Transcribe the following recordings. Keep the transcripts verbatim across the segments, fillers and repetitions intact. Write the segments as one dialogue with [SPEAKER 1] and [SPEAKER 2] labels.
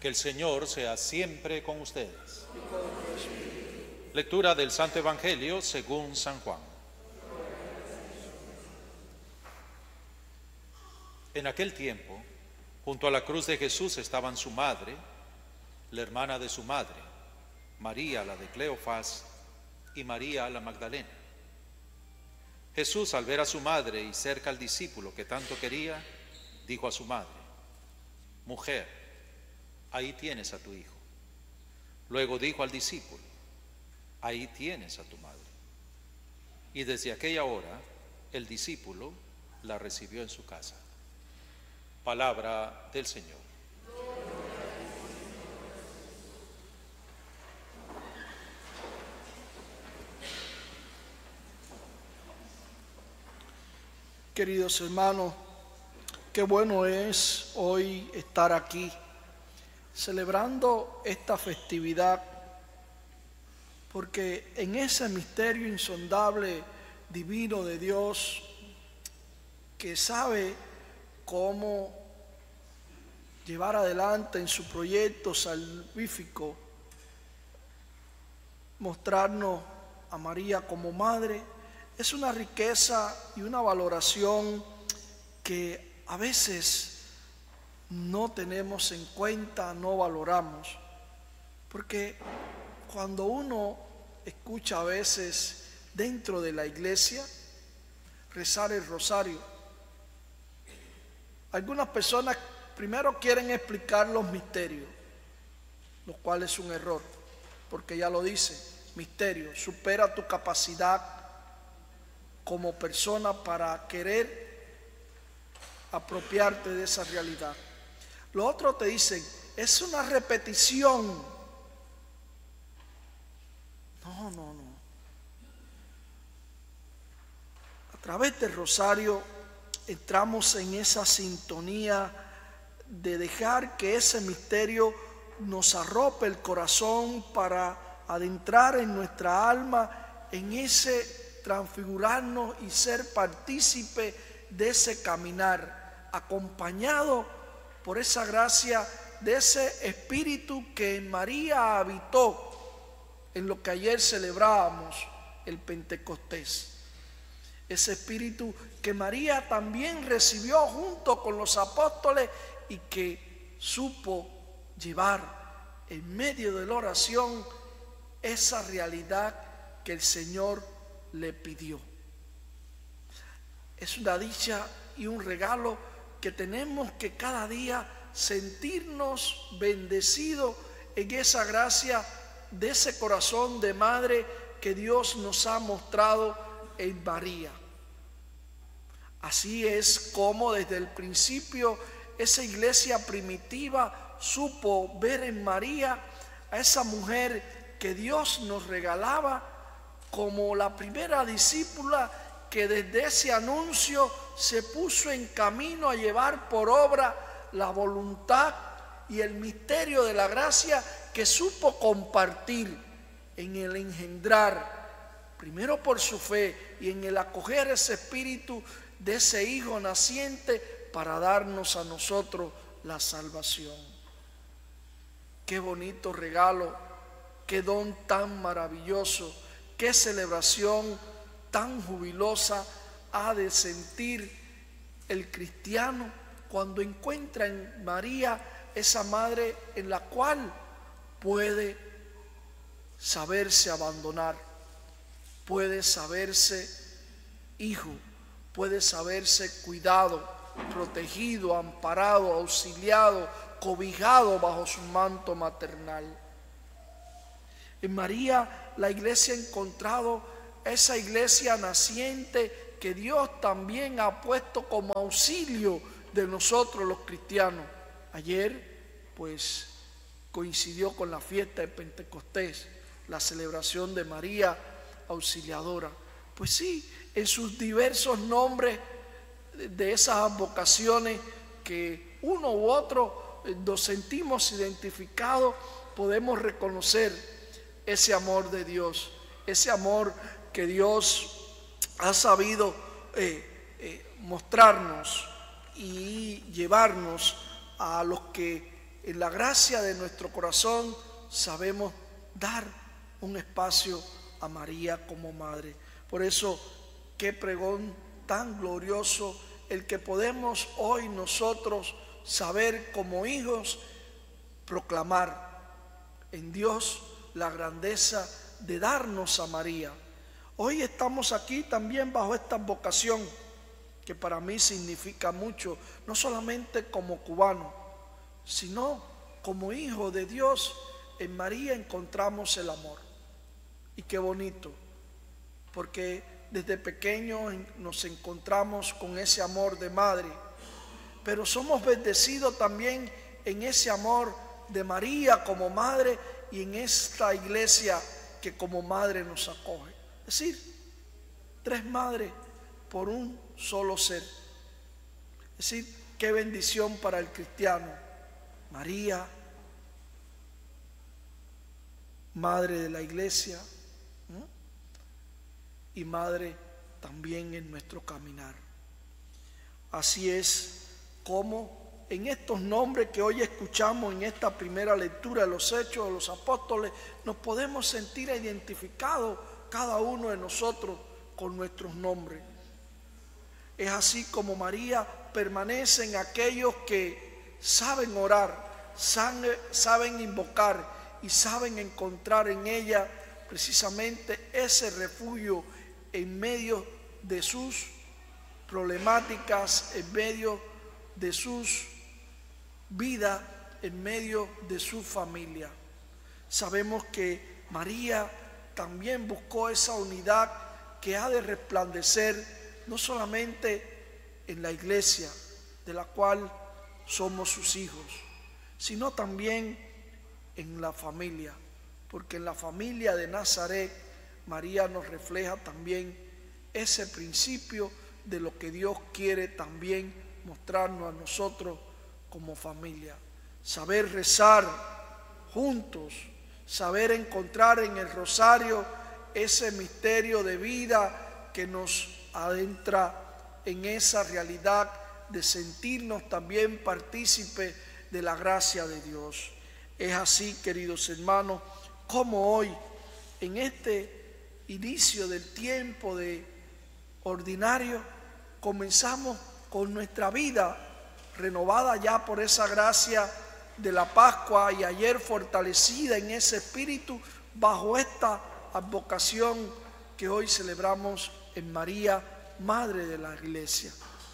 [SPEAKER 1] Que el Señor sea siempre con ustedes. Lectura del Santo Evangelio según San Juan. En aquel tiempo, junto a la cruz de Jesús estaban su madre, la hermana de su madre, María la de Cleofás y María la Magdalena. Jesús, al ver a su madre y cerca al discípulo que tanto quería, dijo a su madre: Mujer, ahí tienes a tu hijo. Luego dijo al discípulo: Ahí tienes a tu madre. Y desde aquella hora el discípulo la recibió en su casa. Palabra del Señor.
[SPEAKER 2] Queridos hermanos, qué bueno es hoy estar aquí celebrando esta festividad, porque en ese misterio insondable, divino de Dios, que sabe cómo llevar adelante en su proyecto salvífico, mostrarnos a María como madre, es una riqueza y una valoración que a veces no tenemos en cuenta, no valoramos, porque cuando uno escucha a veces dentro de la iglesia rezar el rosario, algunas personas primero quieren explicar los misterios, lo cual es un error, porque ya lo dice, misterio, supera tu capacidad como persona para querer apropiarte de esa realidad. Los otros te dicen, es una repetición. No, no, no. A través del rosario entramos en esa sintonía de dejar que ese misterio nos arrope el corazón para adentrar en nuestra alma, en ese transfigurarnos y ser partícipe de ese caminar, acompañado por esa gracia de ese espíritu que en María habitó en lo que ayer celebrábamos, el Pentecostés. Ese espíritu que María también recibió junto con los apóstoles y que supo llevar en medio de la oración esa realidad que el Señor le pidió. Es una dicha y un regalo que tenemos que cada día sentirnos bendecidos en esa gracia de ese corazón de madre que Dios nos ha mostrado en María. Así es como desde el principio esa iglesia primitiva supo ver en María a esa mujer que Dios nos regalaba como la primera discípula que desde ese anuncio se puso en camino a llevar por obra la voluntad y el misterio de la gracia que supo compartir en el engendrar, primero por su fe y en el acoger ese espíritu de ese hijo naciente para darnos a nosotros la salvación. Qué bonito regalo, qué don tan maravilloso. Qué celebración tan jubilosa ha de sentir el cristiano cuando encuentra en María esa madre en la cual puede saberse abandonar, puede saberse hijo, puede saberse cuidado, protegido, amparado, auxiliado, cobijado bajo su manto maternal. En María la iglesia ha encontrado esa iglesia naciente que Dios también ha puesto como auxilio de nosotros los cristianos. Ayer pues coincidió con la fiesta de Pentecostés, la celebración de María Auxiliadora. Pues sí, en sus diversos nombres de esas vocaciones que uno u otro nos sentimos identificados, podemos reconocer ese amor de Dios, ese amor que Dios ha sabido eh, eh, mostrarnos y llevarnos a los que en la gracia de nuestro corazón sabemos dar un espacio a María como madre. Por eso, qué pregón tan glorioso el que podemos hoy nosotros saber como hijos proclamar en Dios la grandeza de darnos a María. Hoy estamos aquí también bajo esta vocación que para mí significa mucho, no solamente como cubano, sino como hijo de Dios. En María encontramos el amor. Y qué bonito, porque desde pequeños nos encontramos con ese amor de madre, pero somos bendecidos también en ese amor de María como madre y en esta iglesia que como madre nos acoge. Es decir, tres madres por un solo ser. Es decir, qué bendición para el cristiano. María, madre de la iglesia, ¿no? Y madre también en nuestro caminar. Así es como en estos nombres que hoy escuchamos en esta primera lectura de los Hechos de los Apóstoles, nos podemos sentir identificados cada uno de nosotros con nuestros nombres. Es así como María permanece en aquellos que saben orar, saben invocar y saben encontrar en ella precisamente ese refugio en medio de sus problemáticas, en medio de sus vidas, en medio de su familia. Sabemos que María también buscó esa unidad que ha de resplandecer no solamente en la iglesia de la cual somos sus hijos, sino también en la familia, porque en la familia de Nazaret María nos refleja también ese principio de lo que Dios quiere también mostrarnos a nosotros como familia. Saber rezar juntos, saber encontrar en el rosario ese misterio de vida que nos adentra en esa realidad de sentirnos también partícipes de la gracia de Dios. Es así, queridos hermanos, como hoy, en este inicio del tiempo de ordinario, comenzamos con nuestra vida renovada ya por esa gracia de la Pascua y ayer fortalecida en ese espíritu bajo esta advocación que hoy celebramos en María, Madre de la Iglesia,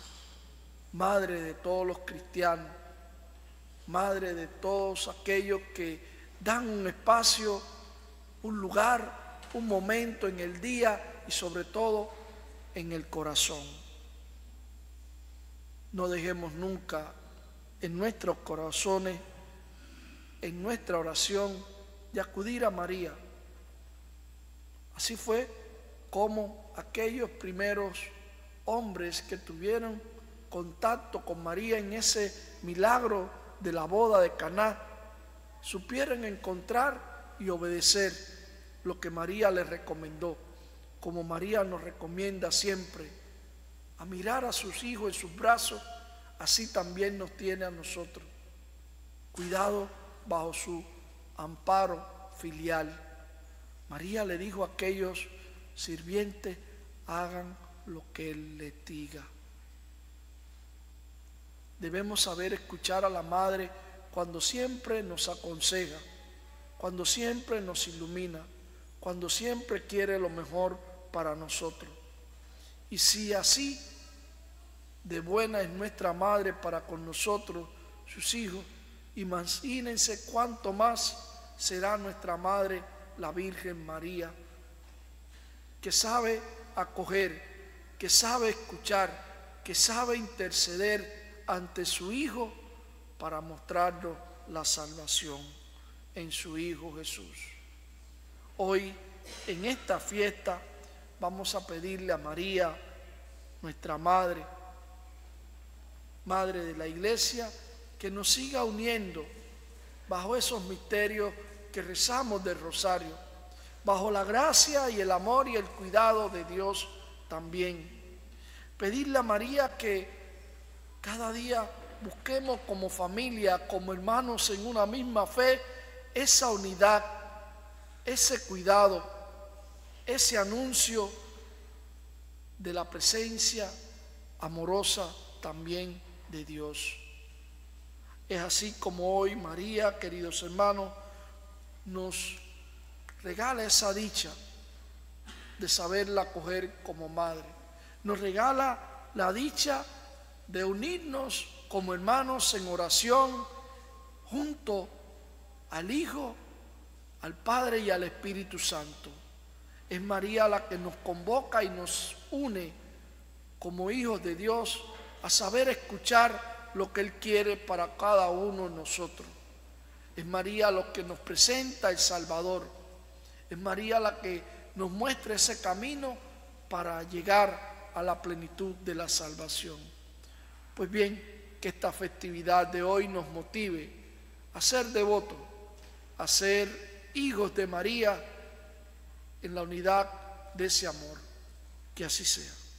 [SPEAKER 2] Madre de todos los cristianos, Madre de todos aquellos que dan un espacio, un lugar, un momento en el día y sobre todo en el corazón. No dejemos nunca en nuestros corazones, en nuestra oración, de acudir a María. Así fue como aquellos primeros hombres que tuvieron contacto con María en ese milagro de la boda de Caná, supieron encontrar y obedecer lo que María les recomendó, como María nos recomienda siempre, a mirar a sus hijos en sus brazos, así también nos tiene a nosotros. Cuidado bajo su amparo filial. María le dijo a aquellos sirvientes, hagan lo que Él les diga. Debemos saber escuchar a la Madre cuando siempre nos aconseja, cuando siempre nos ilumina, cuando siempre quiere lo mejor para nosotros. Y si así de buena es nuestra Madre para con nosotros, sus hijos, imagínense cuánto más será nuestra Madre, la Virgen María, que sabe acoger, que sabe escuchar, que sabe interceder ante su Hijo para mostrarnos la salvación en su Hijo Jesús. Hoy, en esta fiesta, vamos a pedirle a María, nuestra Madre, Madre de la Iglesia, que nos siga uniendo bajo esos misterios que rezamos del rosario, bajo la gracia y el amor y el cuidado de Dios también. Pedirle a María que cada día busquemos como familia, como hermanos en una misma fe, esa unidad, ese cuidado, ese anuncio de la presencia amorosa también de Dios. Es así como hoy María, queridos hermanos, nos regala esa dicha de saberla acoger como madre. Nos regala la dicha de unirnos como hermanos en oración junto al Hijo, al Padre y al Espíritu Santo. Es María la que nos convoca y nos une como hijos de Dios a saber escuchar lo que Él quiere para cada uno de nosotros. Es María lo que nos presenta el Salvador. Es María la que nos muestra ese camino para llegar a la plenitud de la salvación. Pues bien, que esta festividad de hoy nos motive a ser devotos, a ser hijos de María en la unidad de ese amor. Que así sea.